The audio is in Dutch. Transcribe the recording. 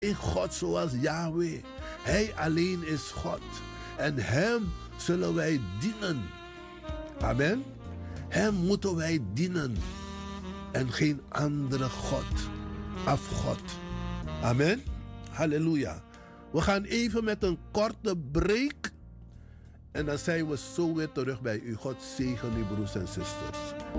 Geen God zoals Yahweh. Hij alleen is God. En hem zullen wij dienen. Amen. Hem moeten wij dienen. En geen andere God. Afgod. Amen. Halleluja. We gaan even met een korte break. En dan zijn we zo weer terug bij u. God zegen u, broers en zusters.